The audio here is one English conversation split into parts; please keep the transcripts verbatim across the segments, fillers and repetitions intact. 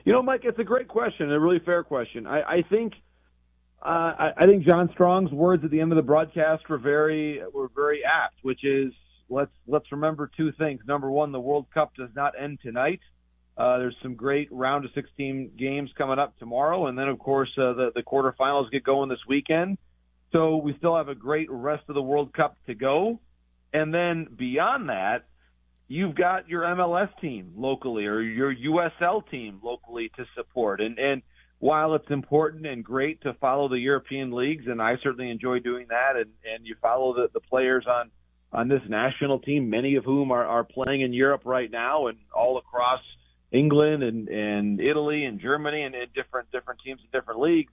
You know, Mike, it's a great question, a really fair question. I, I think uh, I, I think John Strong's words at the end of the broadcast were very were very apt, which is let's let's remember two things. Number one, the World Cup does not end tonight. Uh, there's some great round of sixteen games coming up tomorrow, and then of course uh, the the quarterfinals get going this weekend. So we still have a great rest of the World Cup to go, and then beyond that, you've got your M L S team locally or your U S L team locally to support. And and while it's important and great to follow the European leagues, and I certainly enjoy doing that, and and you follow the the players on on this national team, many of whom are are playing in Europe right now and all across England and, and Italy and Germany and, and different different teams in different leagues.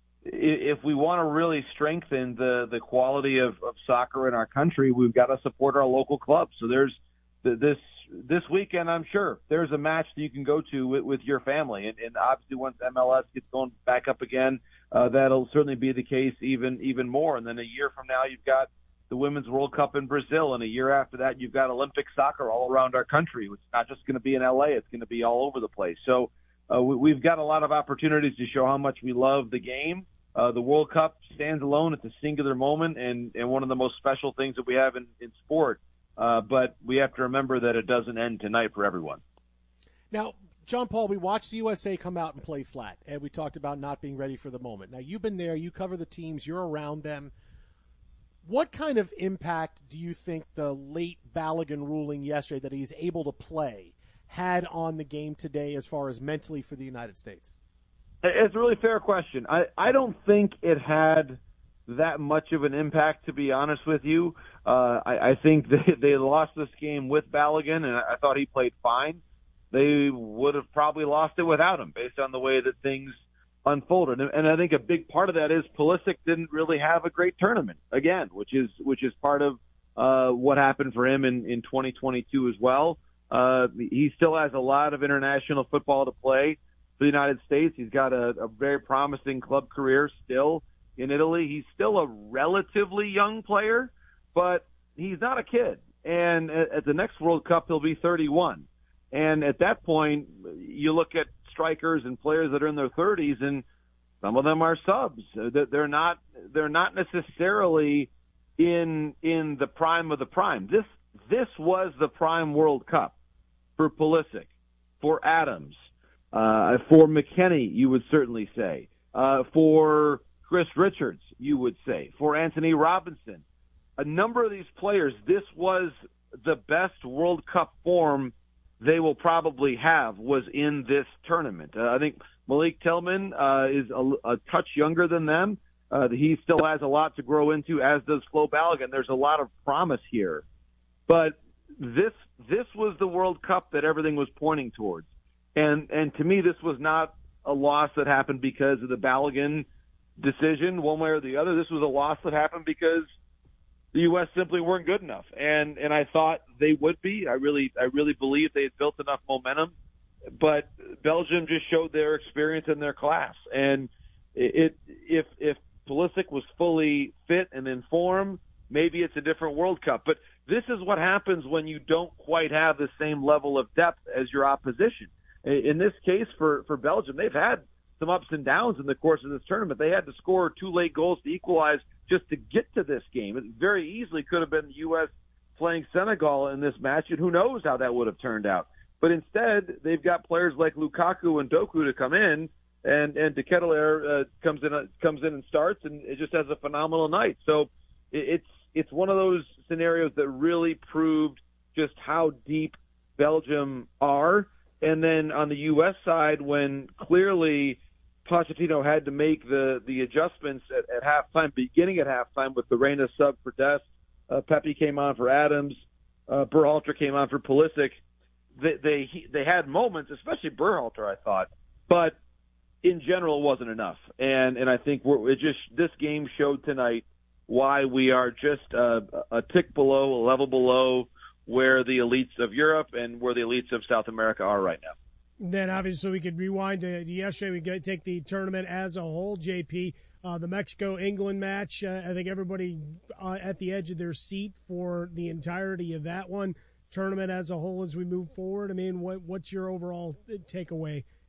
If we want to really strengthen the, the quality of, of soccer in our country, we've got to support our local clubs. So there's this this weekend, I'm sure, there's a match that you can go to with, with your family. And, and obviously once M L S gets going back up again, uh, that'll certainly be the case even even more. And then a year from now, you've got the Women's World Cup in Brazil, and a year after that, you've got Olympic soccer all around our country. It's not just going to be in L A; it's going to be all over the place. So uh, we, we've got a lot of opportunities to show how much we love the game. Uh, the World Cup stands alone; it's a singular moment, and, and one of the most special things that we have in, in sport. Uh, but we have to remember that it doesn't end tonight for everyone. Now, John Paul, we watched the U S A come out and play flat, and we talked about not being ready for the moment. Now, you've been there; you cover the teams; you're around them. What kind of impact do you think the late Balogun ruling yesterday that he's able to play had on the game today as far as mentally for the United States? It's a really fair question. I, I don't think it had that much of an impact, to be honest with you. Uh, I, I think they, they lost this game with Balogun, and I thought he played fine. They would have probably lost it without him based on the way that things unfolded. And I think a big part of that is Pulisic didn't really have a great tournament again, which is which is part of uh, what happened for him in, in twenty twenty-two as well. Uh, he still has a lot of international football to play for the United States. He's got a, a very promising club career still in Italy. He's still a relatively young player, but he's not a kid. And at, at the next World Cup, he'll be thirty-one. And at that point, you look at strikers and players that are in their thirties, and some of them are subs. They're not they're not necessarily in in the prime of the prime. This this was the prime World Cup for Pulisic, for Adams, uh, for McKennie, you would certainly say, uh, for Chris Richards, you would say, for Anthony Robinson. A number of these players, this was the best World Cup form they will probably have was in this tournament. Uh, I think Malik Tillman uh, is a, a touch younger than them. Uh, he still has a lot to grow into, as does Flo Balogun. There's a lot of promise here. But this this was the World Cup that everything was pointing towards. And and to me, this was not a loss that happened because of the Balogun decision, one way or the other. This was a loss that happened because the U S simply weren't good enough, and and I thought they would be. I really I really believe they had built enough momentum, but Belgium just showed their experience and their class. And it if if Pulisic was fully fit and in form, maybe it's a different World Cup. But this is what happens when you don't quite have the same level of depth as your opposition. In this case, for for Belgium, they've had some ups and downs in the course of this tournament. They had to score two late goals to equalize just to get to this game. It very easily could have been the U S playing Senegal in this match, and who knows how that would have turned out. But instead, they've got players like Lukaku and Doku to come in, and and De Ketelaere uh, comes in uh, comes in and starts, and it just has a phenomenal night. So it's it's one of those scenarios that really proved just how deep Belgium are. And then on the U S side, when clearly Pochettino had to make the, the adjustments at, at halftime, beginning at halftime with the Reina sub for Dest. Uh, Pepe came on for Adams. Uh, Berhalter came on for Pulisic. They, they they had moments, especially Berhalter, I thought, but in general, it wasn't enough. And and I think we're, it just this game showed tonight why we are just uh, a tick below, a level below where the elites of Europe and where the elites of South America are right now. Then obviously we could rewind to yesterday. We could take the tournament as a whole, J P. Uh, the Mexico-England match, uh, I think everybody uh, at the edge of their seat for the entirety of that one. Tournament as a whole as we move forward, I mean, what, what's your overall takeaway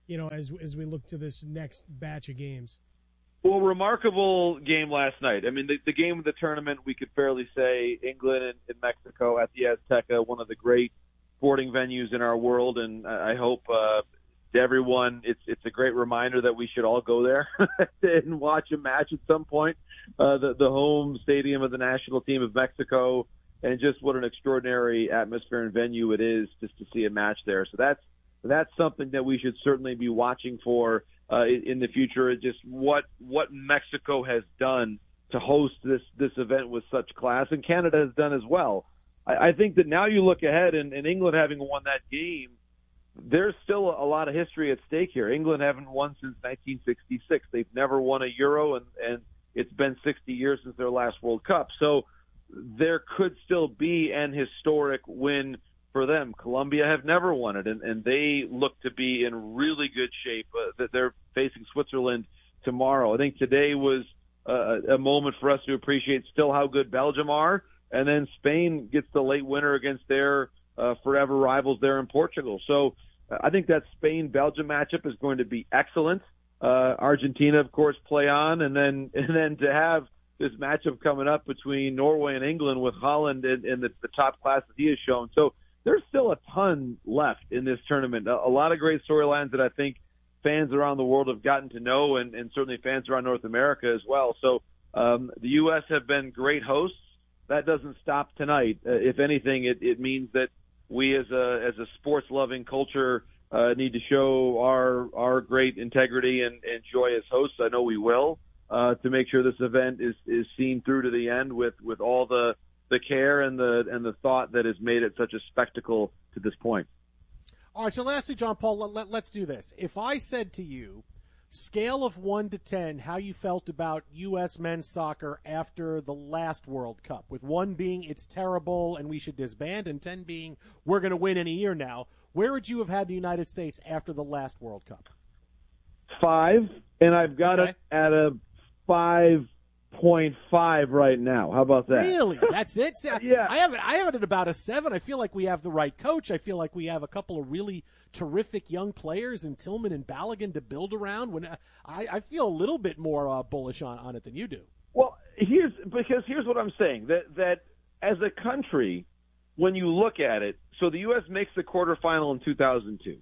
you know, as as we look to this next batch of games. Well, remarkable game last night. I mean, the, the game of the tournament, we could fairly say England and, and Mexico at the Azteca, one of the great sporting venues in our world, and I hope uh, to everyone, it's it's a great reminder that we should all go there and watch a match at some point. Uh, the, the home stadium of the national team of Mexico, and just what an extraordinary atmosphere and venue it is just to see a match there. So that's that's something that we should certainly be watching for uh, in the future. Just what what Mexico has done to host this this event with such class, and Canada has done as well. I, I think that now you look ahead, and, and England having won that game, there's still a lot of history at stake here. England haven't won since nineteen sixty-six. They've never won a Euro, and, and it's been sixty years since their last World Cup. So there could still be an historic win for them. Colombia have never won it, and, and they look to be in really good shape. Uh, that they're facing Switzerland tomorrow. I think today was uh, a moment for us to appreciate still how good Belgium are, and then Spain gets the late winner against their uh, forever rivals there in Portugal. So uh, I think that Spain-Belgium matchup is going to be excellent. Uh, Argentina, of course, play on, and then and then to have this matchup coming up between Norway and England with Holland and, and the, the top class that he has shown. So there's still a ton left in this tournament. A, a lot of great storylines that I think fans around the world have gotten to know, and, and certainly fans around North America as well. So um, the U S have been great hosts. That doesn't stop tonight. Uh, if anything, it, it means that we as a as a sports-loving culture uh, need to show our our great integrity and, and joy as hosts. I know we will. Uh, to make sure this event is, is seen through to the end with, with all the, the care and the and the thought that has made it such a spectacle to this point. All right, so lastly, John Paul, let, let, let's do this. If I said to you, scale of one to ten, how you felt about U S men's soccer after the last World Cup, with one being it's terrible and we should disband, and ten being we're going to win in a year now, where would you have had the United States after the last World Cup? Five, and I've got Okay. it at a five point five right now. How about that? Really? That's it? See, I, Yeah. I have it. I have it at about a seven. I feel like we have the right coach. I feel like we have a couple of really terrific young players in Tillman and Balogun to build around. When I, I feel a little bit more uh, bullish on, on it than you do. Well, here's because here's what I'm saying, that that as a country, when you look at it, so the U S makes the quarterfinal in two thousand two,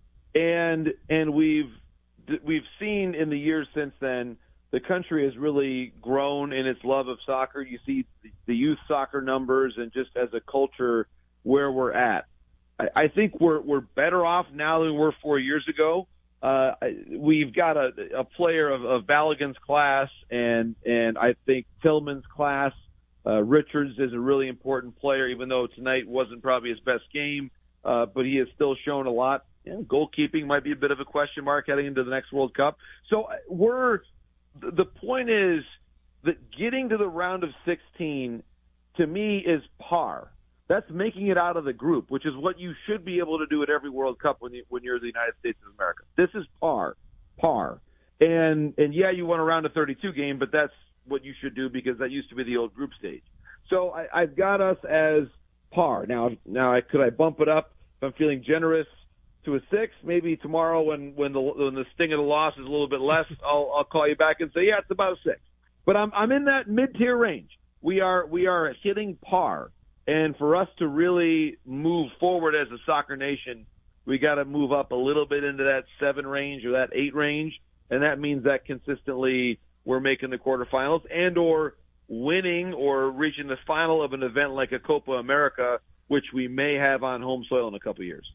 and and we've we've seen in the years since then, the country has really grown in its love of soccer. You see the youth soccer numbers, and just as a culture where we're at. I, I think we're we're better off now than we were four years ago. Uh, we've got a, a player of, of Balogun's class, and and I think Tillman's class. Uh, Richards is a really important player, even though tonight wasn't probably his best game, uh, but he has still shown a lot. You know, goalkeeping might be a bit of a question mark heading into the next World Cup. So we're the point is that getting to the round of sixteen, to me, is par. That's making it out of the group, which is what you should be able to do at every World Cup when, you, when you're the United States of America. This is par, par. And, and yeah, you won a round of thirty-two game, but that's what you should do because that used to be the old group stage. So I, I've got us as par. Now, now I, could I bump it up if I'm feeling generous to a six? Maybe tomorrow when, when the when the sting of the loss is a little bit less, I'll I'll call you back and say, yeah, it's about a six. But I'm I'm in that mid tier range. We are we are hitting par, and for us to really move forward as a soccer nation, we got to move up a little bit into that seven range or that eight range, and that means that consistently we're making the quarterfinals and or winning or reaching the final of an event like a Copa America, which we may have on home soil in a couple of years.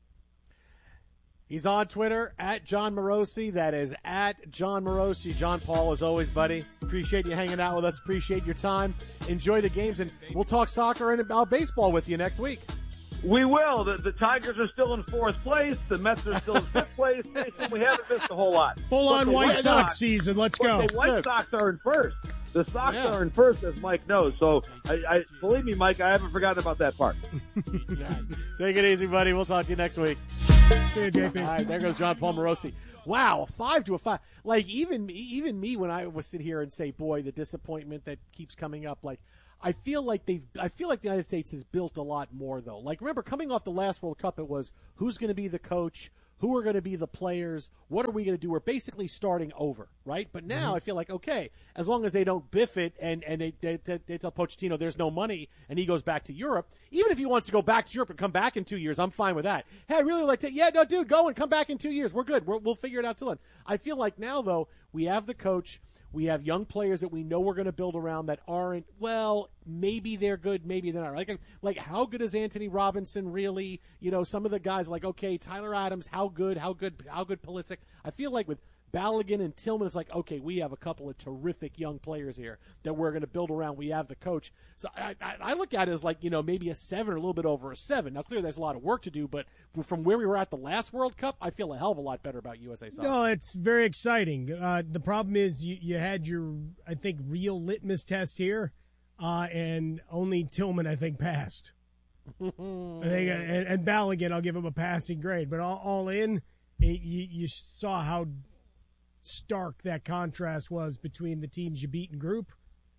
He's on Twitter, at John Morosi. That is at John Morosi. John Paul, as always, buddy. Appreciate you hanging out with us. Appreciate your time. Enjoy the games, and we'll talk soccer and about baseball with you next week. We will. The, the Tigers are still in fourth place. The Mets are still in fifth place. We haven't missed a whole lot. Full on White, White Sox, Sox season. Let's go. The White Sox are in first. The Sox yeah. are in first, as Mike knows. So, I, I believe me, Mike, I haven't forgotten about that part. Take it easy, buddy. We'll talk to you next week. See you, J P. All right, there goes John Paul Morosi. Wow, a five to a five. Like, even even me, when I would sit here and say, boy, the disappointment that keeps coming up, like, I feel like they've. I feel like the United States has built a lot more, though. Like, remember, coming off the last World Cup, it was who's going to be the coach, who are going to be the players, what are we going to do? We're basically starting over, right? But now mm-hmm. I feel like, okay, as long as they don't biff it and, and they, they, they tell Pochettino there's no money and he goes back to Europe, even if he wants to go back to Europe and come back in two years, I'm fine with that. Hey, I really like to, yeah, no, dude, go and come back in two years. We're good. We're, we'll figure it out till then. I feel like now, though, we have the coach. We have young players that we know we're going to build around that aren't, well, maybe they're good, maybe they're not. Like, like how good is Anthony Robinson really? You know, some of the guys like, okay, Tyler Adams, how good, how good, how good Pulisic? I feel like with Balogun and Tillman, it's like, okay, we have a couple of terrific young players here that we're going to build around. We have the coach. So I, I, I look at it as like, you know, maybe a seven or a little bit over a seven. Now, clearly there's a lot of work to do, but from where we were at the last World Cup, I feel a hell of a lot better about U S A Soccer. No, it's very exciting. Uh, the problem is you, you had your, I think, real litmus test here, uh, and only Tillman, I think, passed. I think, and, and Balogun, I'll give him a passing grade. But all, all in, it, you, you saw how stark that contrast was between the teams you beat in group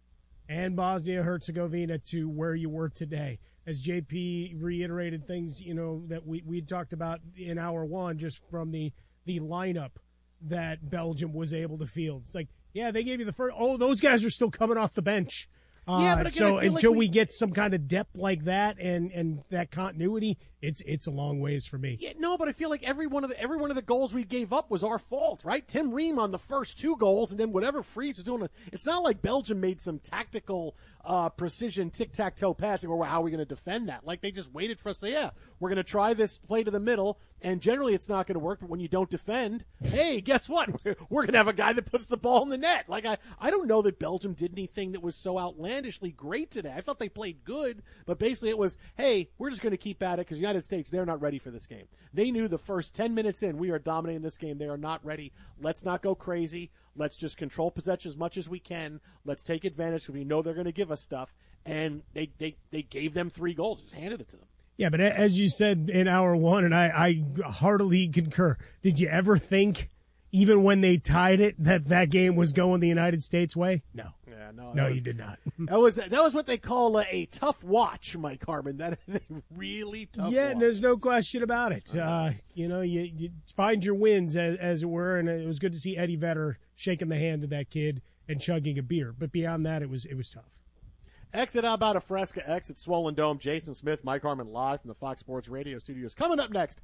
and Bosnia-Herzegovina to where you were today. As J P reiterated things, you know, that we we talked about in hour one, just from the the lineup that Belgium was able to field. It's like, yeah, they gave you the first. Oh, those guys are still coming off the bench. Uh, yeah, but again, so until like we, we get some kind of depth like that and, and that continuity, it's it's a long ways for me. Yeah, no, but I feel like every one of the every one of the goals we gave up was our fault, right? Tim Ream on the first two goals, and then whatever Freeze was doing. It's not like Belgium made some tactical uh, precision tic-tac-toe passing, or how are we going to defend that? Like they just waited for us to say, yeah, we're going to try this play to the middle, and generally it's not going to work. But when you don't defend, hey, guess what? We're, we're going to have a guy that puts the ball in the net. Like I, I don't know that Belgium did anything that was so outlandishly great today. I felt they played good, but basically it was, hey, we're just going to keep at it because the United States, they're not ready for this game. They knew the first ten minutes in, we are dominating this game. They are not ready. Let's not go crazy. Let's just control possession as much as we can. Let's take advantage because we know they're going to give us stuff. And they, they, they gave them three goals, just handed it to them. Yeah, but as you said in hour one, and I, I heartily concur, did you ever think, even when they tied it, that that game was going the United States way? No. Yeah, no, no, was, you did not. that was that was what they call a, a tough watch, Mike Harmon. That is a really tough. Yeah, watch. There's no question about it. Uh, you know, you, you find your wins, as, as it were, and it was good to see Eddie Vedder shaking the hand of that kid and chugging a beer. But beyond that, it was it was tough. Exit How About a Fresca, exit Swollen Dome. Jason Smith, Mike Harmon, live from the Fox Sports Radio studios. Coming up next,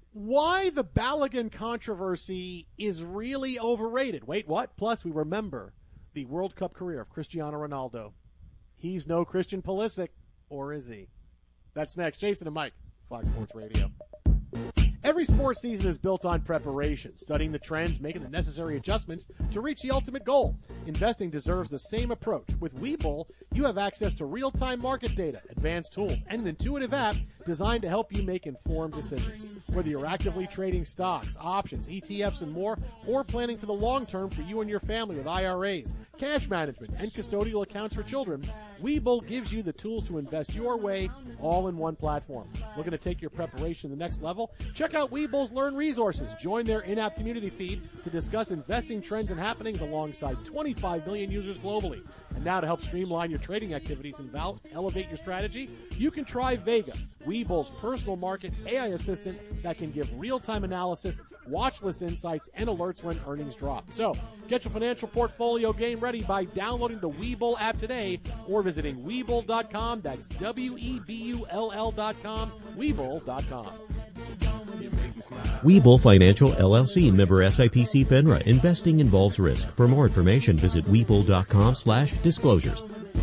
why the Balogun controversy is really overrated. Wait, what? Plus, we remember the World Cup career of Cristiano Ronaldo. He's no Christian Pulisic, or is he? That's next. Jason and Mike, Fox Sports Radio. Every sports season is built on preparation, studying the trends, making the necessary adjustments to reach the ultimate goal. Investing deserves the same approach. With Webull, you have access to real-time market data, advanced tools, and an intuitive app designed to help you make informed decisions. Whether you're actively trading stocks, options, E T Fs, and more, or planning for the long term for you and your family with I R As, cash management, and custodial accounts for children, Webull gives you the tools to invest your way all in one platform. Looking to take your preparation to the next level? Check out Webull's Learn Resources. Join their in-app community feed to discuss investing trends and happenings alongside twenty-five million users globally. And now to help streamline your trading activities and val- elevate your strategy, you can try Vega, Webull's personal market A I assistant that can give real-time analysis, watch list insights, and alerts when earnings drop. So, get your financial portfolio game ready by downloading the Webull app today or visiting Webull dot com. That's W E B U L L dot com, Webull dot com. Webull Financial, L L C, member S I P C FINRA. Investing involves risk. For more information, visit Webull dot com slash disclosures.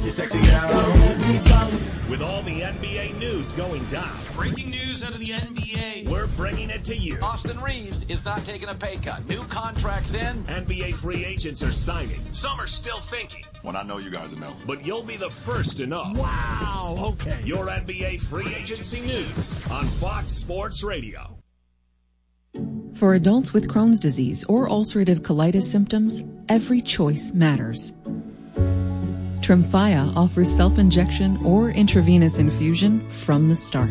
With all the N B A news going down. Breaking news out of the N B A. We're bringing it to you. Austin Reeves is not taking a pay cut. New contracts in. N B A free agents are signing. Some are still thinking. When I know, you guys will know. But you'll be the first to know. Wow, okay. Your N B A free agency news on Fox Sports Radio. For adults with Crohn's disease or ulcerative colitis symptoms, every choice matters. Tremfya offers self-injection or intravenous infusion from the start.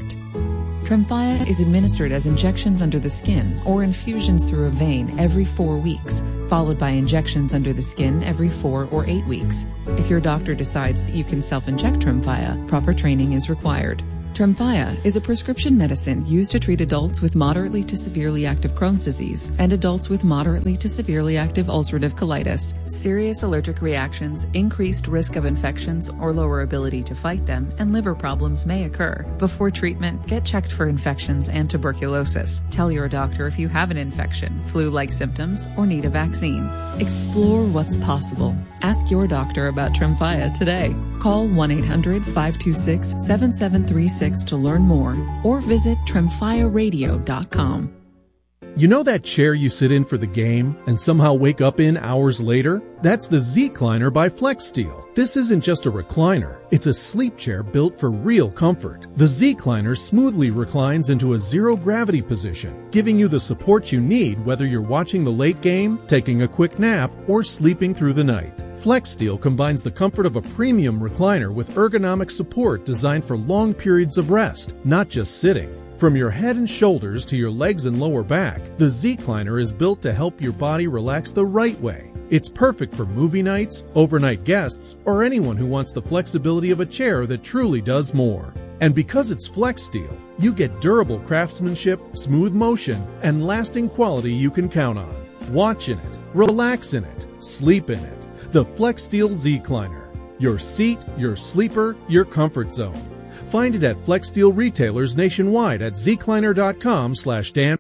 Tremfya is administered as injections under the skin or infusions through a vein every four weeks followed by injections under the skin every four or eight weeks. If your doctor decides that you can self-inject Tremfya, proper training is required. Tremfya is a prescription medicine used to treat adults with moderately to severely active Crohn's disease and adults with moderately to severely active ulcerative colitis. Serious allergic reactions, increased risk of infections or lower ability to fight them, and liver problems may occur. Before treatment, get checked for infections and tuberculosis. Tell your doctor if you have an infection, flu-like symptoms, or need a vaccine. Explore what's possible. Ask your doctor about Tremfya today. Call one eight hundred five two six seven seven three six to learn more, or visit tremfya radio dot com. You know that chair you sit in for the game and somehow wake up in hours later? That's the Z-Cliner by FlexSteel. This isn't just a recliner. It's a sleep chair built for real comfort. The Z-Cliner smoothly reclines into a zero-gravity position, giving you the support you need whether you're watching the late game, taking a quick nap, or sleeping through the night. FlexSteel combines the comfort of a premium recliner with ergonomic support designed for long periods of rest, not just sitting. From your head and shoulders to your legs and lower back, the Z-Cliner is built to help your body relax the right way. It's perfect for movie nights, overnight guests, or anyone who wants the flexibility of a chair that truly does more. And because it's FlexSteel, you get durable craftsmanship, smooth motion, and lasting quality you can count on. Watch in it, relax in it, sleep in it. The FlexSteel Z-Cliner. Your seat, your sleeper, your comfort zone. Find it at FlexSteel retailers nationwide at zcliner.com slash Dan.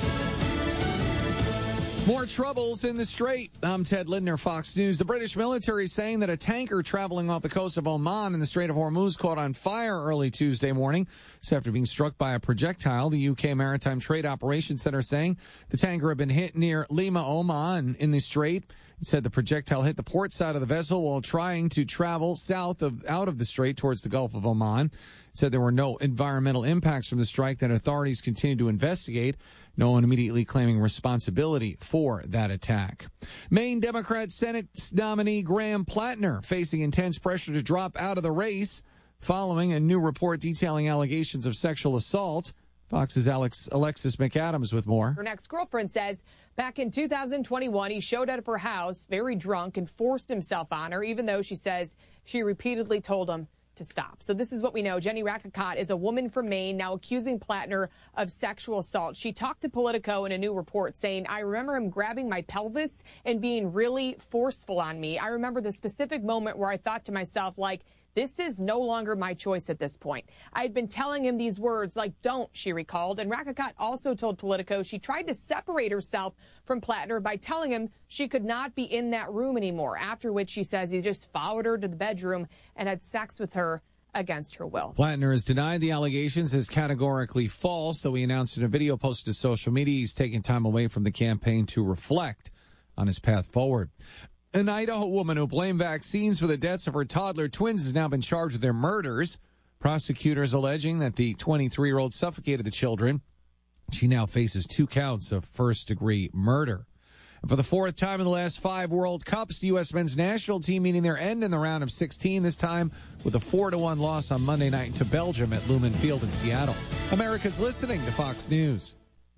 More troubles in the Strait. I'm Ted Lindner, Fox News. The British military is saying that a tanker traveling off the coast of Oman in the Strait of Hormuz caught on fire early Tuesday morning. This after being struck by a projectile. The U K Maritime Trade Operations Center saying the tanker had been hit near Lima, Oman in the Strait. It said the projectile hit the port side of the vessel while trying to travel south of out of the strait towards the Gulf of Oman. It said there were no environmental impacts from the strike, that authorities continue to investigate. No one immediately claiming responsibility for that attack. Maine Democrat Senate nominee Graham Plattner facing intense pressure to drop out of the race following a new report detailing allegations of sexual assault. Fox's Alex, Alexis McAdams with more. Her ex-girlfriend says back in two thousand twenty-one, he showed up at her house very drunk and forced himself on her, even though she says she repeatedly told him to stop. So this is what we know. Jenny Rakicot is a woman from Maine now accusing Plattner of sexual assault. She talked to Politico in a new report saying, I remember him grabbing my pelvis and being really forceful on me. I remember the specific moment where I thought to myself, like, this is no longer my choice at this point. I had been telling him these words like, don't, she recalled. And Rakicot also told Politico she tried to separate herself from Plattner by telling him she could not be in that room anymore, after which she says he just followed her to the bedroom and had sex with her against her will. Plattner has denied the allegations as categorically false, though he announced in a video posted to social media he's taking time away from the campaign to reflect on his path forward. An Idaho woman who blamed vaccines for the deaths of her toddler twins has now been charged with their murders. Prosecutors alleging that the twenty-three-year-old suffocated the children. She now faces two counts of first-degree murder. And for the fourth time in the last five World Cups, the U S men's national team meeting their end in the round of sixteen, this time with a four to one loss on Monday night to Belgium at Lumen Field in Seattle. America's listening to Fox News.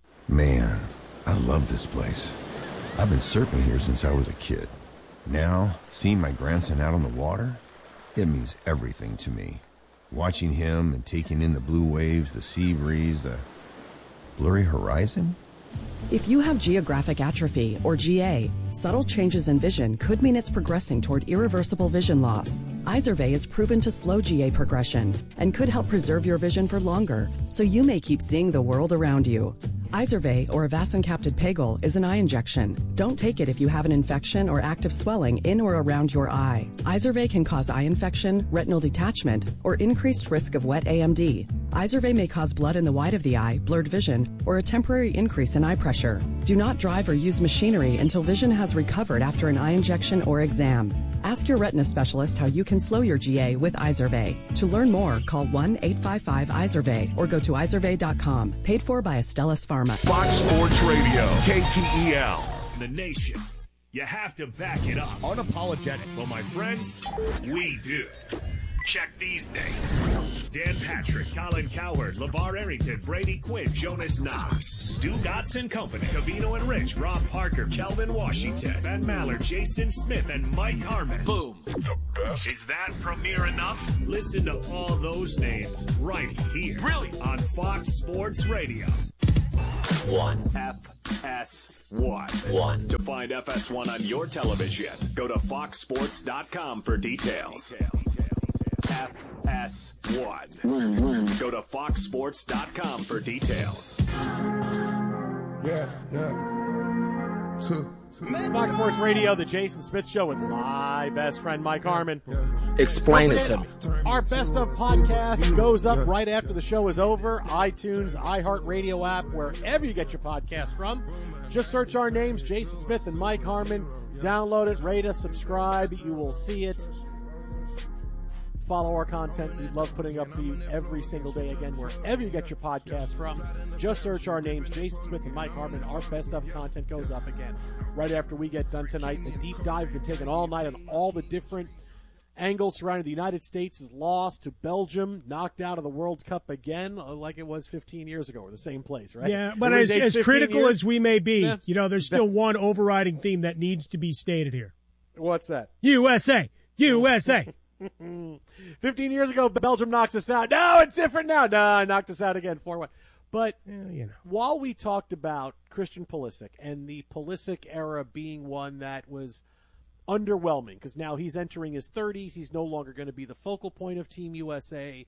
Man, I love this place. I've been surfing here since I was a kid. Now, seeing my grandson out on the water, it means everything to me. Watching him and taking in the blue waves, the sea breeze, the blurry horizon. If you have geographic atrophy, or G A, subtle changes in vision could mean it's progressing toward irreversible vision loss. Izervay is proven to slow G A progression and could help preserve your vision for longer, so you may keep seeing the world around you. Izervay, or avacincaptad pegol, is an eye injection. Don't take it if you have an infection or active swelling in or around your eye. Izervay can cause eye infection, retinal detachment, or increased risk of wet A M D. Izervay may cause blood in the white of the eye, blurred vision, or a temporary increase in eye pressure. Do not drive or use machinery until vision has recovered after an eye injection or exam. Ask your retina specialist how you can slow your G A with Izervay. To learn more, call one eight five five Izervay or go to izervay dot com. Paid for by Astellas Pharma. Fox Sports Radio, K T E L. The nation. You have to back it up. Unapologetic. Well, my friends, we do. Check these names: Dan Patrick, Colin Cowherd, LeVar Arrington, Brady Quinn, Jonas Knox, Stu Gotts and Company, Cavino and Rich, Rob Parker, Kelvin Washington, Ben Maller, Jason Smith, and Mike Harmon. Boom. The best. Is that premiere enough? Listen to all those names right here. Brilliant. On Fox Sports Radio. One. F S one. One. To find F S one on your television, go to fox sports dot com for details. F S one. One, one. Go to fox sports dot com for details. Yeah, yeah. Two. Fox Sports Radio, the Jason Smith Show with my best friend Mike Harmon. Explain it to me. Our Best of podcast goes up right after the show is over. iTunes, iHeartRadio app, wherever you get your podcast from. Just search our names, Jason Smith and Mike Harmon. Download it, rate us, subscribe. You will see it. Follow our content. We love putting up for you every single day. Again, wherever you get your podcast from, just search our names, Jason Smith and Mike Harmon. Our Best of content goes up again right after we get done tonight. The deep dive been taken all night on all the different angles surrounding the United States' loss to Belgium, knocked out of the World Cup again, like it was fifteen years ago, or the same place, right? Yeah, but as, as critical years, as we may be, yeah. you know, there's still one overriding theme that needs to be stated here. What's that? U S A, U S A. Fifteen years ago, Belgium knocks us out. No, it's different now. No, I knocked us out again, four one. But yeah, you know. While we talked about Christian Pulisic and the Pulisic era being one that was underwhelming, because now he's entering his thirties, he's no longer going to be the focal point of Team U S A.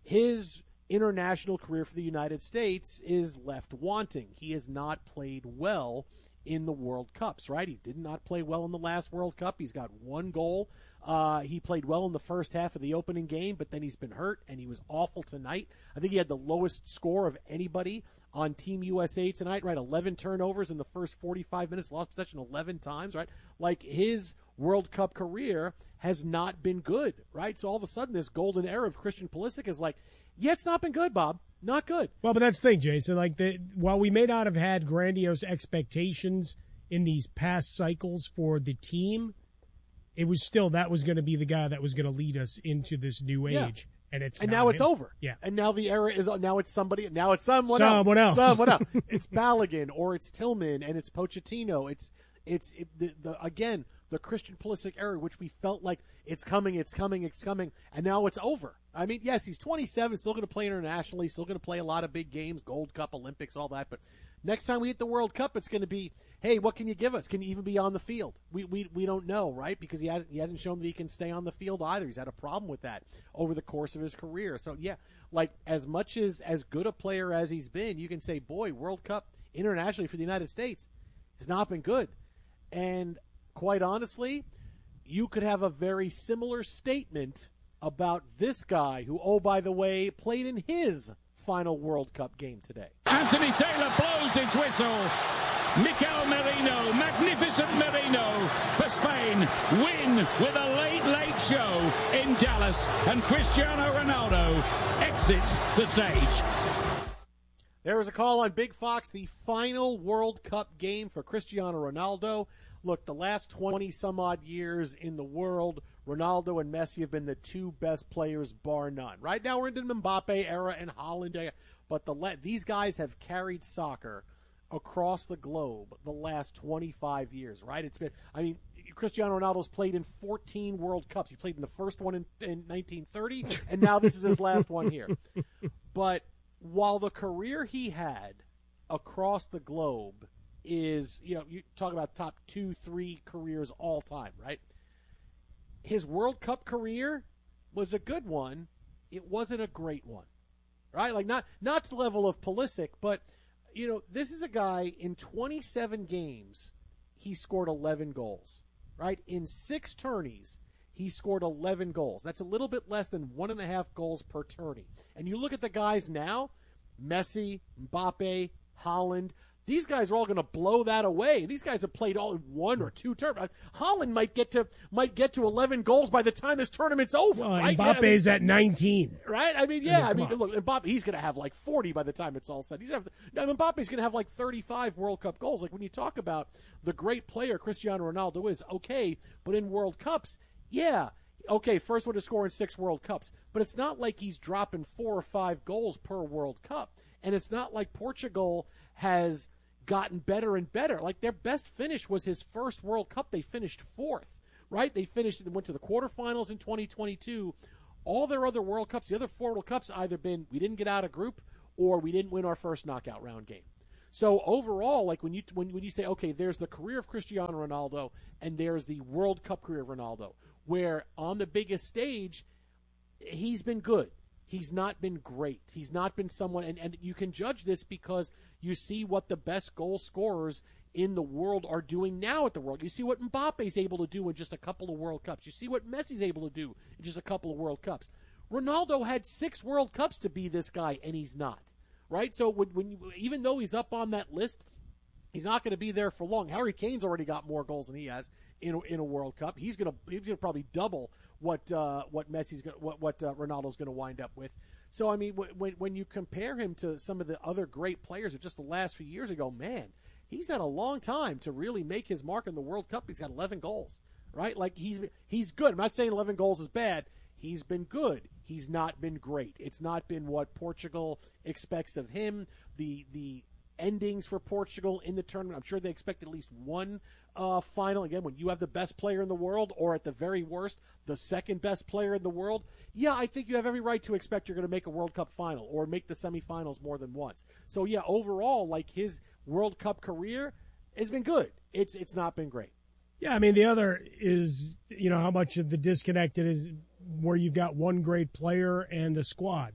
His international career for the United States is left wanting. He has not played well in the World Cups, right? He did not play well in the last World Cup. He's got one goal. Uh, he played well in the first half of the opening game, but then he's been hurt, and he was awful tonight. I think he had the lowest score of anybody on Team U S A tonight, right? eleven turnovers in the first forty-five minutes, lost possession eleven times, right? Like, his World Cup career has not been good, right? So all of a sudden, this golden era of Christian Pulisic is like, yeah, it's not been good, Bob. Not good. Well, but that's the thing, Jason. Like, the, while we may not have had grandiose expectations in these past cycles for the team, it was still that was going to be the guy that was going to lead us into this new age. Yeah. And it's and not now it's him. over. Yeah. And now the era is now it's somebody now it's someone, someone else. else. Someone else. It's Balogun or it's Tillman and it's Pochettino. It's it's it, the, the again the Christian Pulisic era, which we felt like it's coming, it's coming, it's coming, and now it's over. I mean, yes, he's twenty-seven, still going to play internationally, still going to play a lot of big games, Gold Cup, Olympics, all that. But next time we hit the World Cup, it's going to be, hey, what can you give us? Can you even be on the field? We we we don't know, right? Because he hasn't he hasn't shown that he can stay on the field either. He's had a problem with that over the course of his career. So yeah, like as much as as good a player as he's been, you can say, boy, World Cup internationally for the United States has not been good. And quite honestly, you could have a very similar statement about this guy who, oh, by the way, played in his final World Cup game today. Anthony Taylor blows his whistle. Mikel Merino, magnificent Merino for Spain, win with a late, late show in Dallas, and Cristiano Ronaldo exits the stage. There was a call on Big Fox, the final World Cup game for Cristiano Ronaldo. Look, the last twenty-some-odd years in the world, Ronaldo and Messi have been the two best players, bar none. Right now we're into the Mbappe era and Haaland era, but the le- these guys have carried soccer across the globe the last twenty-five years, right? It's been, I mean, Cristiano Ronaldo's played in fourteen World Cups. He played in the first one in, in nineteen thirty, and now this is his last one here. But while the career he had across the globe is, you know, you talk about top two, three careers all time, right? His World Cup career was a good one. It wasn't a great one, right? Like not not to the level of Pulisic, but you know, this is a guy in twenty-seven games, he scored eleven goals, right? In six tourneys, he scored eleven goals. That's a little bit less than one and a half goals per tourney. And you look at the guys now, Messi, Mbappe, Haaland, these guys are all going to blow that away. These guys have played all one or two tournaments. Haaland might get to might get to eleven goals by the time this tournament's over. Well, right? Mbappe's I mean, at nineteen. Right? I mean, yeah. I mean, I mean look, Mbappe, he's going to have like forty by the time it's all said. He's have, I mean, Mbappe's going to have like thirty-five World Cup goals. Like when you talk about the great player Cristiano Ronaldo is, okay, but in World Cups, yeah, okay, first one to score in six World Cups, but it's not like he's dropping four or five goals per World Cup. And it's not like Portugal has gotten better and better. Like, their best finish was his first World Cup. They finished fourth, right? They finished and went to the quarterfinals in twenty twenty-two. All their other World Cups, the other four World Cups, either been we didn't get out of group or we didn't win our first knockout round game. So overall, like when you when, when you say, okay, there's the career of Cristiano Ronaldo and there's the World Cup career of Ronaldo, where on the biggest stage, he's been good. He's not been great. He's not been someone, and, and you can judge this because you see what the best goal scorers in the world are doing now at the World. You see what Mbappe's able to do in just a couple of World Cups. You see what Messi's able to do in just a couple of World Cups. Ronaldo had six World Cups to be this guy, and he's not, right? So when, when you, even though he's up on that list, he's not going to be there for long. Harry Kane's already got more goals than he has in a, in a World Cup. He's going to he's going to probably double what uh, what Messi's going what what uh, Ronaldo's going to wind up with. So I mean, when when you compare him to some of the other great players of just the last few years ago, man, he's had a long time to really make his mark in the World Cup. He's got eleven goals, right? Like he's he's good. I'm not saying eleven goals is bad. He's been good. He's not been great. It's not been what Portugal expects of him. The the endings for Portugal in the tournament, I'm sure they expect at least one uh, final. Again, when you have the best player in the world, or at the very worst, the second best player in the world, yeah, I think you have every right to expect you're going to make a World Cup final or make the semifinals more than once. So, yeah, overall, like his World Cup career has been good. It's it's not been great. Yeah, I mean, the other is, you know, how much of the disconnect it is where you've got one great player and a squad.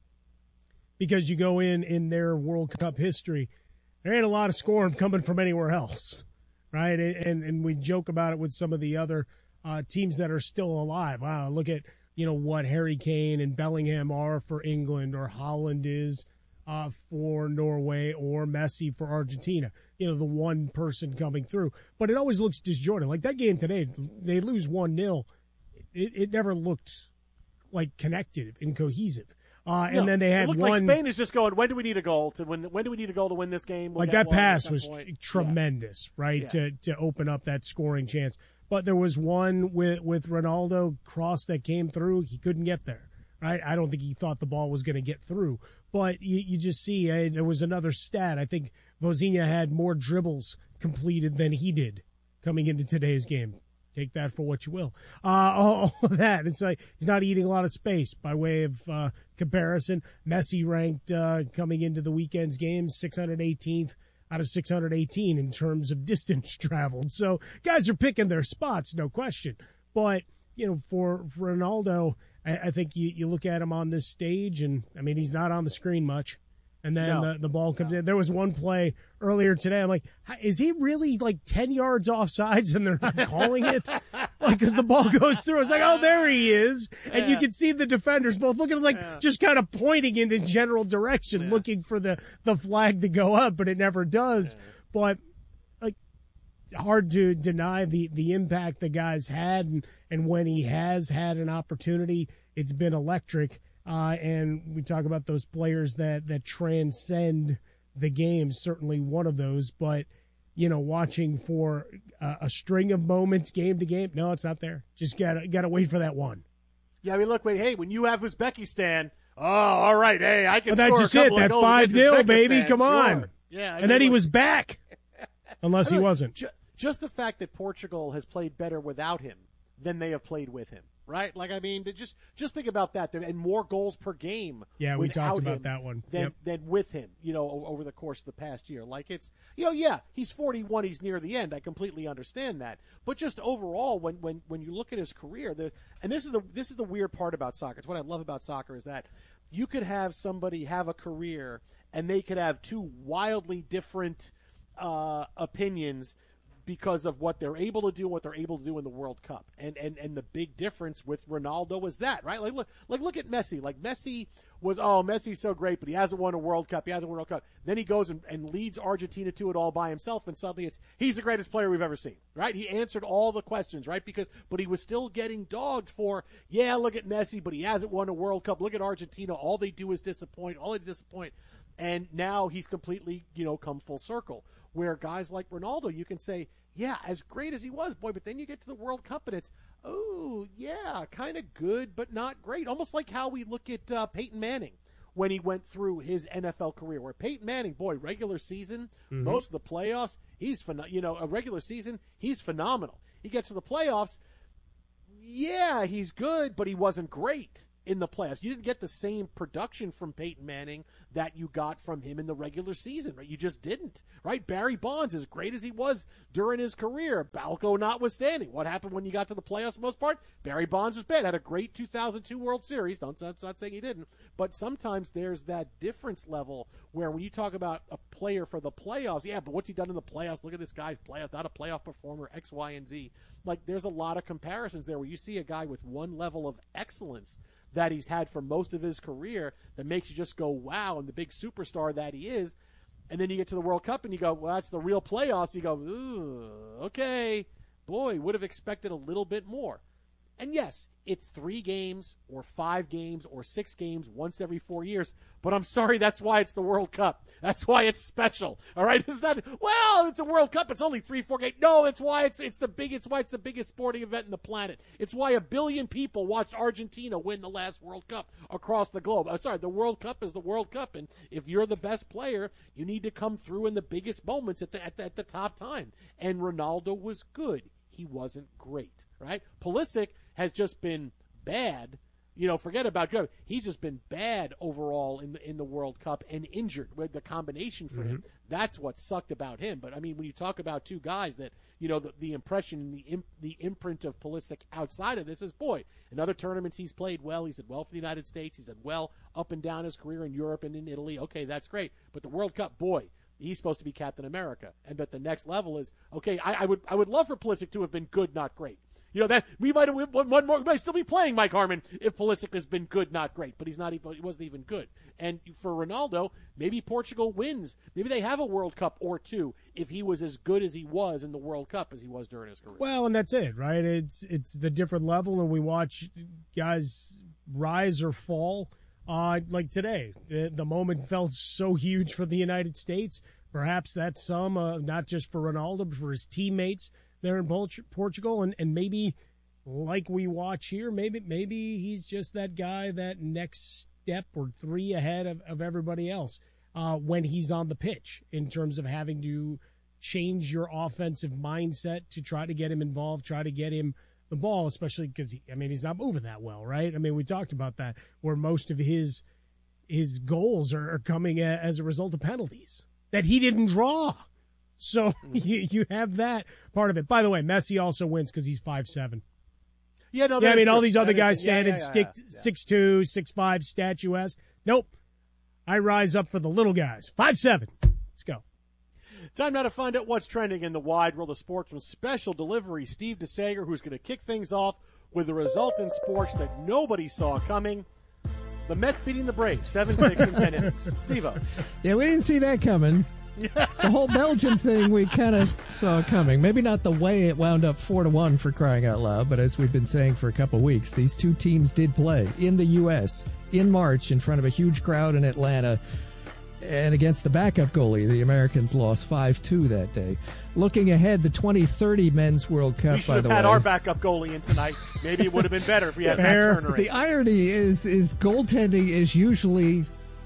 Because you go in in their World Cup history, there ain't a lot of scoring coming from anywhere else, right? And and we joke about it with some of the other uh, teams that are still alive. Wow, look at, you know, what Harry Kane and Bellingham are for England, or Haaland is uh, for Norway, or Messi for Argentina. You know, the one person coming through. But it always looks disjointed. Like that game today, they lose one nil. It, it never looked like connected and cohesive. Uh, and no, then they had it looked one. Like Spain is just going, when do we need a goal to win? When do we need a goal to win this game? We'll like that pass was point. tremendous, yeah. right? Yeah. To to open up that scoring chance. But there was one with with Ronaldo cross that came through. He couldn't get there, right? I don't think he thought the ball was going to get through. But you, you just see uh, there was another stat. I think Vozinha had more dribbles completed than he did coming into today's game. Take that for what you will. Uh, all, all of that. It's like he's not eating a lot of space by way of uh, comparison. Messi ranked uh, coming into the weekend's game six hundred eighteenth out of six hundred eighteen in terms of distance traveled. So guys are picking their spots, no question. But, you know, for, for Ronaldo, I, I think you, you look at him on this stage, and, I mean, he's not on the screen much. And then no. the, the ball comes no. in. There was one play earlier today. I'm like, is he really like ten yards off sides and they're not calling it? Like, because the ball goes through. I was like, oh, there he is. And yeah. you can see the defenders both looking like yeah. just kind of pointing in this general direction, yeah. looking for the, the flag to go up, but it never does. Yeah. But, like, hard to deny the, the impact the guy's had. And, and when he has had an opportunity, it's been electric. Uh, and we talk about those players that, that transcend the game, certainly one of those. But, you know, watching for uh, a string of moments game to game, no, it's not there. Just gotta gotta wait for that one. Yeah, I mean, look, wait, hey, when you have Uzbekistan, oh, all right, hey, I can well, score that's a couple just it. of That goals five nil, against baby, Uzbekistan. come Sure. on. Yeah, I and mean, then he look, was back, unless he look, wasn't. Ju- just the fact that Portugal has played better without him than they have played with him. Right? Like, I mean, just just think about that. And more goals per game. Yeah, we talked him about that one. Than, yep. than with him, you know, over the course of the past year. Like, it's, you know, yeah, he's forty-one, he's near the end. I completely understand that. But just overall, when when, when you look at his career, the, and this is the this is the weird part about soccer. It's what I love about soccer is that you could have somebody have a career and they could have two wildly different uh, opinions because of what they're able to do, what they're able to do in the World Cup. And and and the big difference with Ronaldo was that, right? Like look like look at Messi. Like Messi was, oh, Messi's so great, but he hasn't won a World Cup. He hasn't won a World Cup. Then he goes and, and leads Argentina to it all by himself, and suddenly it's he's the greatest player we've ever seen, right? He answered all the questions, right? Because but he was still getting dogged for, yeah, look at Messi, but he hasn't won a World Cup. Look at Argentina. All they do is disappoint. All they disappoint. And now he's completely, you know, come full circle. Where guys like Ronaldo, you can say, yeah, as great as he was, boy, but then you get to the World Cup and it's, oh, yeah, kind of good, but not great. Almost like how we look at uh, Peyton Manning when he went through his N F L career, where Peyton Manning, boy, regular season, mm-hmm. most of the playoffs, he's, phen- you know, a regular season, he's phenomenal. He gets to the playoffs, yeah, he's good, but he wasn't great in the playoffs. You didn't get the same production from Peyton Manning that you got from him in the regular season, right? You just didn't, right? Barry Bonds, as great as he was during his career, Balco notwithstanding. What happened when you got to the playoffs for the most part? Barry Bonds was bad. Had a great two thousand two World Series. Don't, that's not saying he didn't. But sometimes there's that difference level where when you talk about a player for the playoffs, yeah, but what's he done in the playoffs? Look at this guy's playoffs, not a playoff performer, X, Y, and Z. Like, there's a lot of comparisons there where you see a guy with one level of excellence that he's had for most of his career that makes you just go, wow, and the big superstar that he is. And then you get to the World Cup and you go, well, that's the real playoffs. You go, ooh, okay, boy, would have expected a little bit more. And yes, it's three games or five games or six games once every four years. But I'm sorry, that's why it's the World Cup. That's why it's special. All right, it's not. Well, it's a World Cup. It's only three, four games. No, it's why it's it's the big. It's why it's the biggest sporting event in the planet. It's why a billion people watched Argentina win the last World Cup across the globe. I'm sorry, the World Cup is the World Cup, and if you're the best player, you need to come through in the biggest moments at the at the, at the top time. And Ronaldo was good. He wasn't great. Right? Pulisic has just been bad. You know, forget about good. He's just been bad overall in the in the World Cup and injured with the combination for mm-hmm. him. That's what sucked about him. But I mean, when you talk about two guys that, you know, the, the impression and the imp, the imprint of Pulisic outside of this is, boy, in other tournaments he's played well. He's did well for the United States. He's did well up and down his career in Europe and in Italy. Okay, that's great. But the World Cup, boy, he's supposed to be Captain America. And but the next level is, okay, I, I would I would love for Pulisic to have been good, not great. You know, that we might have one more. We might still be playing Mike Harmon if Pulisic has been good, not great. But he's not even. He wasn't even good. And for Ronaldo, maybe Portugal wins. Maybe they have a World Cup or two if he was as good as he was in the World Cup as he was during his career. Well, and that's it, right? It's it's the different level, and we watch guys rise or fall. Uh, like today, the, the moment felt so huge for the United States. Perhaps that's some, uh, not just for Ronaldo, but for his teammates there in Portugal, and, and maybe like we watch here, maybe maybe he's just that guy that next step or three ahead of, of everybody else uh, when he's on the pitch in terms of having to change your offensive mindset to try to get him involved, try to get him the ball, especially because, I mean, he's not moving that well, right? I mean, we talked about that, where most of his his goals are, are coming a, as a result of penalties that he didn't draw. So you, you have that part of it. By the way, Messi also wins because he's five seven. Yeah, no, yeah, I mean, true. all these other that guys is, yeah, standing yeah, yeah, stick yeah. six two, six five, statuesque. Nope. I rise up for the little guys. five seven. Let's go. Time now to find out what's trending in the wide world of sports from special delivery Steve DeSager, who's going to kick things off with a result in sports that nobody saw coming. The Mets beating the Braves, seven six in ten innings. Steve-O. Yeah, we didn't see that coming. The whole Belgium thing we kind of saw coming. Maybe not the way it wound up four to one for crying out loud, but as we've been saying for a couple of weeks, these two teams did play in the U S in March in front of a huge crowd in Atlanta. And against the backup goalie, the Americans lost five two that day. Looking ahead, the twenty thirty Men's World Cup, we should by have the had way. our backup goalie in tonight. Maybe it would have been better if we had Matt Turner in. The irony is, is goaltending is usually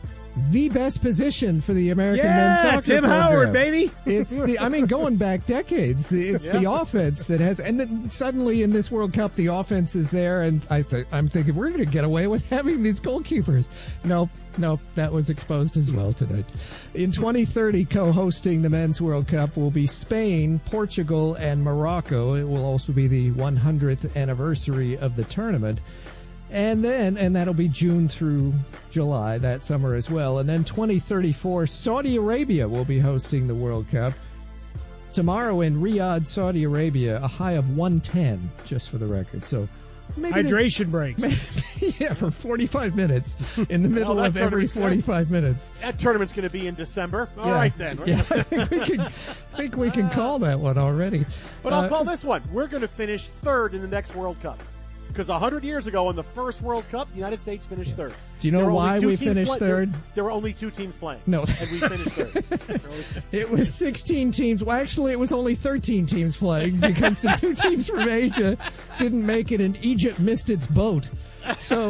the best position for the American yeah, men's soccer Tim program. Howard, baby. It's the, I mean, going back decades, it's yeah. the offense that has, and then suddenly in this World Cup, the offense is there, and I th- I'm thinking we're going to get away with having these goalkeepers. Nope, nope, that was exposed as well tonight. In twenty thirty, co-hosting the Men's World Cup will be Spain, Portugal, and Morocco. It will also be the one hundredth anniversary of the tournament. And then, and that'll be June through July, that summer as well. And then twenty thirty-four, Saudi Arabia will be hosting the World Cup. Tomorrow in Riyadh, Saudi Arabia, a high of one ten, just for the record. So maybe hydration they, breaks. Maybe, yeah, for forty-five minutes in the middle well, of every forty-five minutes. That tournament's going to be in December. All yeah. right, then. Yeah, I think we can, I think we can call that one already. But uh, I'll call this one. We're going to finish third in the next World Cup. Because one hundred years ago in the first World Cup, the United States finished third. Do you know why we finished play- third? There, there were only two teams playing. No. And we finished third. It was sixteen teams. Well, actually, it was only thirteen teams playing because the two teams from Asia didn't make it and Egypt missed its boat. So,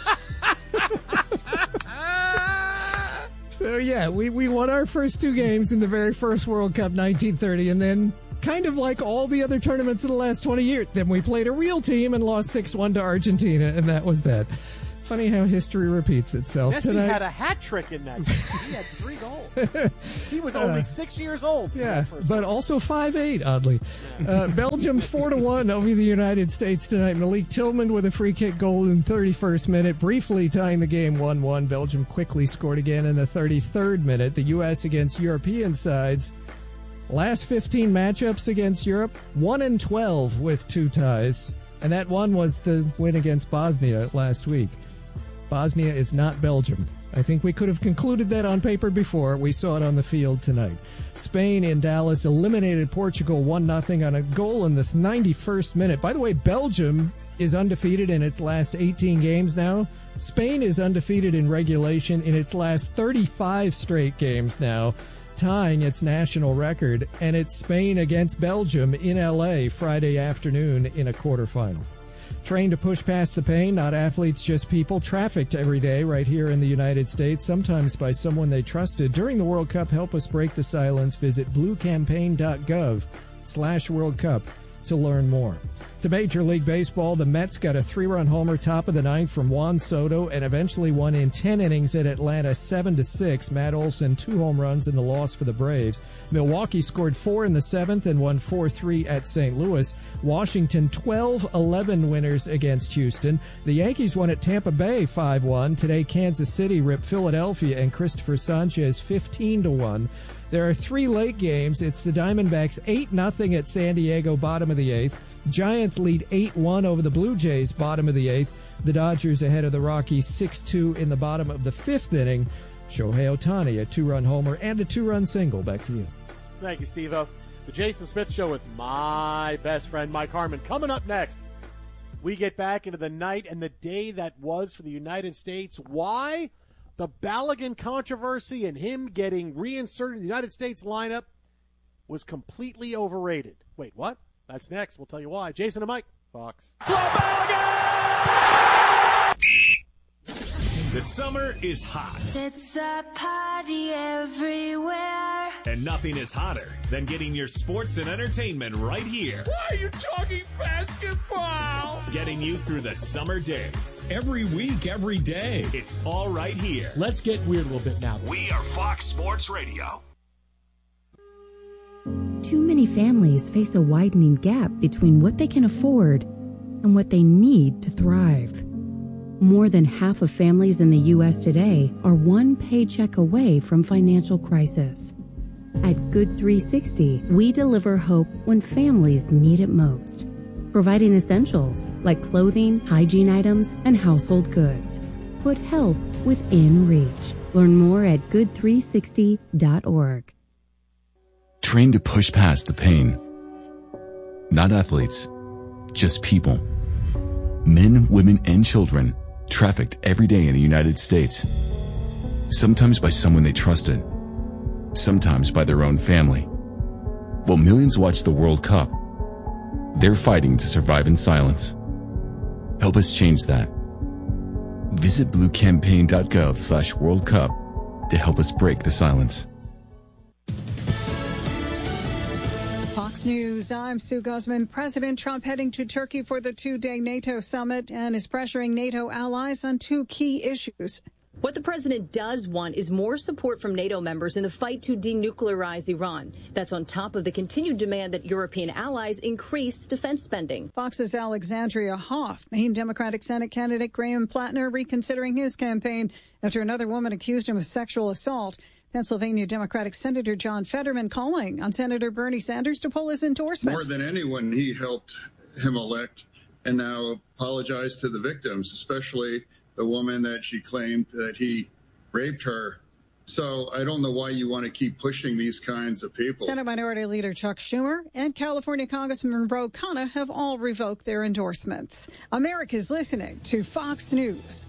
so yeah, we, we won our first two games in the very first World Cup, nineteen thirty, and then kind of like all the other tournaments in the last twenty years, then we played a real team and lost six one to Argentina, and that was that. Funny how history repeats itself. Messi Tonight, had a hat trick in that game. He had three goals. He was only Uh, six years old. Yeah, but also five eight, oddly. Uh, Belgium four to one over the United States tonight. Malik Tillman with a free kick goal in the thirty-first minute, briefly tying the game one one. Belgium quickly scored again in the thirty-third minute. The U S against European sides. Last fifteen matchups against Europe, one and twelve with two ties. And that one was the win against Bosnia last week. Bosnia is not Belgium. I think we could have concluded that on paper before. We saw it on the field tonight. Spain in Dallas eliminated Portugal one nothing on a goal in the ninety-first minute. By the way, Belgium is undefeated in its last eighteen games now. Spain is undefeated in regulation in its last thirty-five straight games now, tying its national record. And it's Spain against Belgium in L A Friday afternoon in a quarterfinal. Trained to push past the pain, not athletes, just people, trafficked every day right here in the United States, sometimes by someone they trusted. During the World Cup, help us break the silence. Visit bluecampaign.gov slash World Cup to learn more. To Major League Baseball, the Mets got a three-run homer top of the ninth from Juan Soto and eventually won in ten innings at Atlanta seven to six. Matt Olson, two home runs in the loss for the Braves. Milwaukee scored four in the seventh and won four three at Saint Louis. Washington twelve eleven winners against Houston. The Yankees won at Tampa Bay five one. Today, Kansas City ripped Philadelphia and Christopher Sanchez fifteen to one. There are three late games. It's the Diamondbacks eight nothing at San Diego, bottom of the eighth. Giants lead eight one over the Blue Jays, bottom of the eighth. The Dodgers ahead of the Rockies six two in the bottom of the fifth inning. Shohei Ohtani, a two-run homer and a two-run single. Back to you. Thank you, Steve-O. The Jason Smith Show with my best friend, Mike Harmon. Coming up next, we get back into the night and the day that was for the United States. Why? The Balogun controversy and him getting reinserted in the United States lineup was completely overrated. Wait, what? That's next. We'll tell you why. Jason and Mike, Fox. The summer is hot. It's a party everywhere. And nothing is hotter than getting your sports and entertainment right here. Why are you talking basketball? Getting you through the summer days. Every week, every day. It's all right here. Let's get weird a little bit now. We are Fox Sports Radio. Too many families face a widening gap between what they can afford and what they need to thrive. More than half of families in the U S today are one paycheck away from financial crisis. At Good three sixty, we deliver hope when families need it most, providing essentials like clothing, hygiene items, and household goods. Put help within reach. Learn more at good three sixty dot org. Trained to push past the pain. Not athletes, just people. Men, women, and children trafficked every day in the United States. Sometimes by someone they trusted. Sometimes by their own family. While millions watch the World Cup, they're fighting to survive in silence. Help us change that. Visit bluecampaign.gov slash World Cup to help us break the silence. Fox News, I'm Sue Guzman. President Trump heading to Turkey for the two-day NATO summit and is pressuring NATO allies on two key issues. What the president does want is more support from NATO members in the fight to denuclearize Iran. That's on top of the continued demand that European allies increase defense spending. Fox's Alexandria Hoff, Maine Democratic Senate candidate Graham Plattner reconsidering his campaign after another woman accused him of sexual assault. Pennsylvania Democratic Senator John Fetterman calling on Senator Bernie Sanders to pull his endorsement. More than anyone, he helped him elect and now apologize to the victims, especially the woman that she claimed that he raped her So I don't know why you want to keep pushing these kinds of people. Senate Minority Leader Chuck Schumer and California Congressman Ro Khanna have all revoked their endorsements. America's listening to Fox News.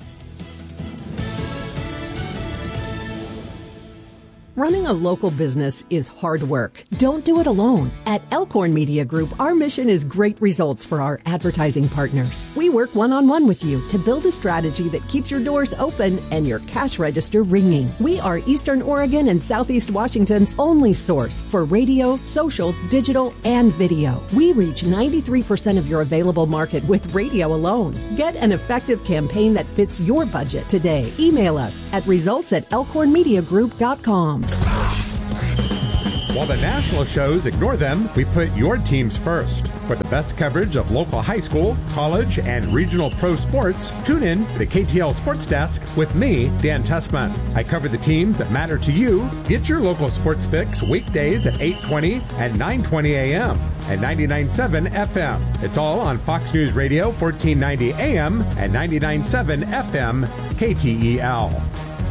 Running a local business is hard work. Don't do it alone. At Elkhorn Media Group, our mission is great results for our advertising partners. We work one-on-one with you to build a strategy that keeps your doors open and your cash register ringing. We are Eastern Oregon and Southeast Washington's only source for radio, social, digital, and video. We reach ninety-three percent of your available market with radio alone. Get an effective campaign that fits your budget today. Email us at results at elkhorn media group dot com. While the national shows ignore them, we put your teams first. For the best coverage of local high school, college, and regional pro sports, tune in to the K T L Sports Desk with me, Dan Tessman. I cover the teams that matter to you. Get your local sports fix weekdays at eight twenty and nine twenty a.m. and ninety-nine point seven F M. It's all on Fox News Radio, fourteen ninety A M and ninety-nine point seven F M, K T E L.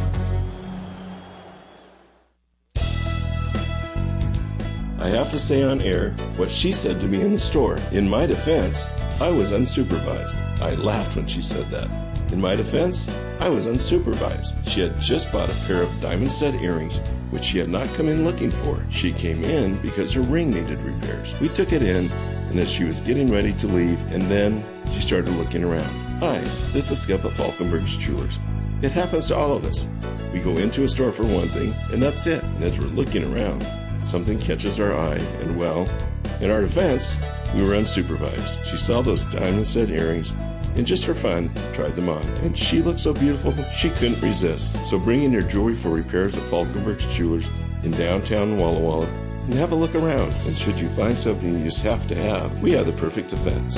I have to say on air what she said to me in the store. In my defense, I was unsupervised. I laughed when she said that. In my defense, I was unsupervised. She had just bought a pair of diamond stud earrings, which she had not come in looking for. She came in because her ring needed repairs. We took it in, and as she was getting ready to leave, and then she started looking around. Hi, this is Skip at Falkenberg's Jewelers. It happens to all of us. We go into a store for one thing, and that's it. And as we're looking around, something catches our eye, and well, in our defense, we were unsupervised. She saw those diamond set earrings, and just for fun, tried them on. And she looked so beautiful, she couldn't resist. So bring in your jewelry for repairs at Falkenberg's Jewelers in downtown Walla Walla, and have a look around. And should you find something you just have to have, we have the perfect defense.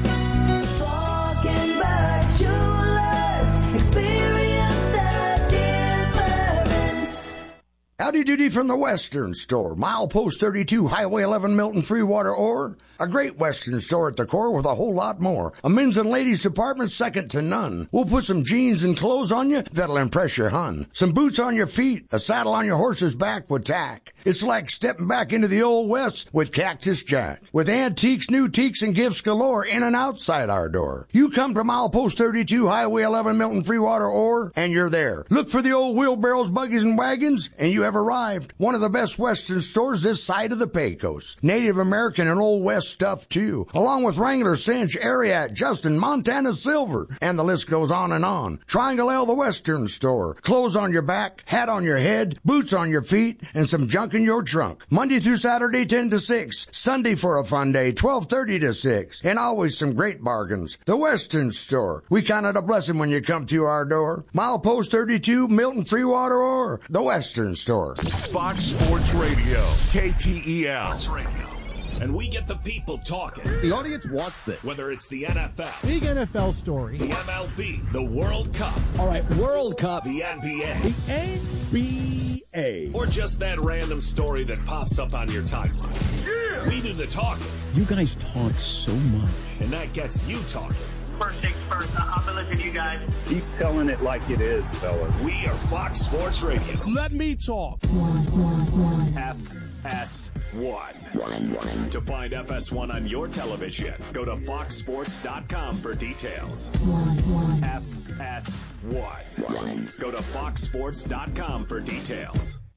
Falkenberg's Jewelers, experience the difference. Howdy doody from the Western Store. Milepost thirty-two, Highway eleven, Milton, Freewater, or a great Western store at the core with a whole lot more. A men's and ladies department second to none. We'll put some jeans and clothes on you that'll impress your hun. Some boots on your feet, a saddle on your horse's back with tack. It's like stepping back into the old West with Cactus Jack. With antiques, new teaks, and gifts galore in and outside our door. You come to Milepost thirty-two, Highway eleven, Milton, Freewater, or, and you're there. Look for the old wheelbarrows, buggies, and wagons, and you have arrived. One of the best Western stores this side of the Pecos. Native American and Old West stuff, too. Along with Wrangler, Cinch, Ariat, Justin, Montana Silver, and the list goes on and on. Triangle L, the Western Store. Clothes on your back, hat on your head, boots on your feet, and some junk in your trunk. Monday through Saturday, ten to six. Sunday for a fun day, twelve thirty to six. And always some great bargains. The Western Store. We count it a blessing when you come to our door. Milepost thirty-two, Milton, Freewater, or the Western Store. Fox Sports Radio, K T E L. And we get the people talking. The audience wants this. Whether it's the N F L, big N F L story, the M L B, the World Cup. All right, World Cup. The N B A. The N B A. Or just that random story that pops up on your timeline. Yeah. We do the talking. You guys talk so much. And that gets you talking. First things first, I've been listening to you guys. Keep telling it like it is, fellas. We are Fox Sports Radio. Let me talk. One, one, one. F S one. One, one. To find F S one on your television, go to fox sports dot com for details. One, one. F S one. One. Go to fox sports dot com for details.